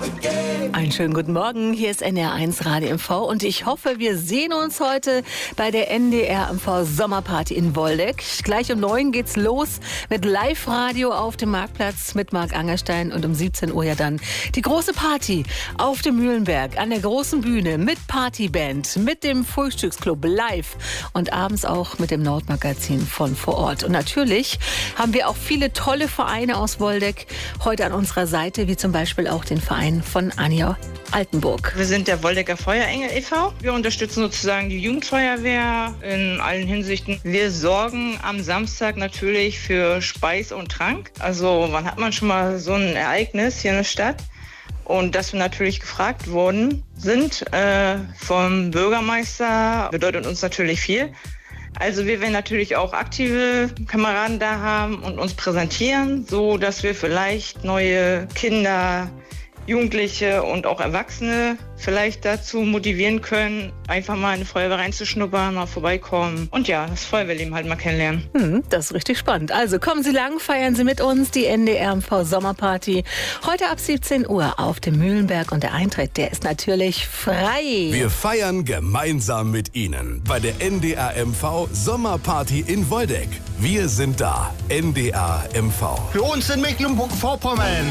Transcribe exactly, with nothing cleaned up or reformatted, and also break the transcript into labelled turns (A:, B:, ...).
A: Einen schönen guten Morgen, hier ist N D R eins Radio M V und ich hoffe, wir sehen uns heute bei der N D R M V Sommerparty in Woldeck. Gleich um neun geht's los mit Live-Radio auf dem Marktplatz mit Marc Angerstein und um siebzehn Uhr ja dann die große Party auf dem Mühlenberg an der großen Bühne mit Partyband, mit dem Frühstücksclub live und abends auch mit dem Nordmagazin von vor Ort. Und natürlich haben wir auch viele tolle Vereine aus Woldeck heute an unserer Seite, wie zum Beispiel auch den Verein von Anja Altenburg.
B: Wir sind der Woldecker Feuerengel e V Wir unterstützen sozusagen die Jugendfeuerwehr in allen Hinsichten. Wir sorgen am Samstag natürlich für Speis und Trank. Also wann hat man schon mal so ein Ereignis hier in der Stadt? Und dass wir natürlich gefragt worden sind äh, vom Bürgermeister, bedeutet uns natürlich viel. Also wir werden natürlich auch aktive Kameraden da haben und uns präsentieren, so dass wir vielleicht neue Kinder, Jugendliche und auch Erwachsene vielleicht dazu motivieren können, einfach mal in die Feuerwehr reinzuschnuppern, mal vorbeikommen und ja, das Feuerwehrleben halt mal kennenlernen.
A: Hm, das ist richtig spannend. Also kommen Sie lang, feiern Sie mit uns die N D R M V Sommerparty. Heute ab siebzehn Uhr auf dem Mühlenberg und der Eintritt, der ist natürlich frei.
C: Wir feiern gemeinsam mit Ihnen bei der N D R M V Sommerparty in Woldeck. Wir sind da, N D R M V.
D: Für uns in Mecklenburg-Vorpommern.